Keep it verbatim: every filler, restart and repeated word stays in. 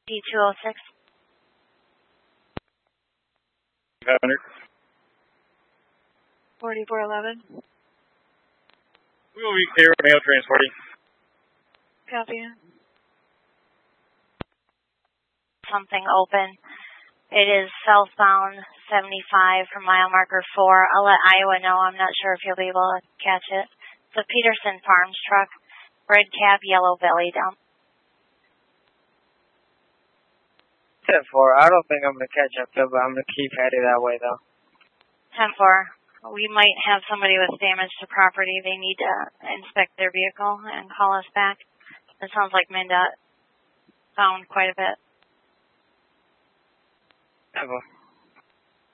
D two oh six. five hundred. forty-four eleven. We will be clear mail transporting. Copy. Something open. It is southbound seventy-five from mile marker four. I'll let Iowa know. I'm not sure if you'll be able to catch it. It's a Peterson Farms truck. Red cab, yellow belly dump. ten four. I don't think I'm going to catch up to it, but I'm going to keep heading that way, though. ten four. We might have somebody with damage to property. They need to inspect their vehicle and call us back. It sounds like MnDOT found quite a bit. ten four.